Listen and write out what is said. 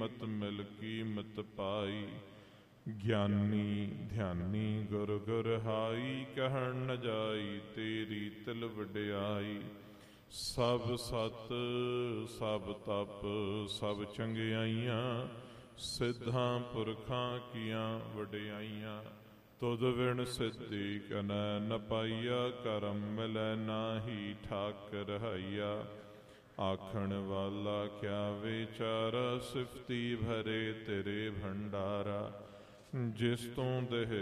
ਮਤ ਮਿਲ ਕੀਮਤ ਪਾਈ। ਗਿਆਨੀ ਧਿਆਨੀ ਗੁਰ ਗੁਰ ਹਾਈ, ਕਹਿਣ ਨ ਜਾਈ ਤੇਰੀ ਤਿਲ ਵਡਿਆਈ। ਸਭ ਸਤ ਸਭ ਤਪ ਸਭ ਚੰਗਿਆਈਆਂ, ਸਿੱਧਾਂ ਪੁਰਖਾਂ ਕੀਆਂ ਵਡਿਆਈਆਂ। ਤੁਧ ਵਿਣ ਸਿੱਧੀ ਕਨੈ ਨ ਪਾਈਆ, ਕਰਮ ਮਿਲੈ ਨਾਹੀ ਠਾਕ ਰਹਾਈਆ। ਆਖਣ ਵਾਲਾ ਕਿਆ ਵਿਚਾਰਾ, ਸਿਫਤੀ ਭਰੇ ਤੇਰੇ ਭੰਡਾਰਾ। ਜਿਸ ਤੋਂ ਦੇਹ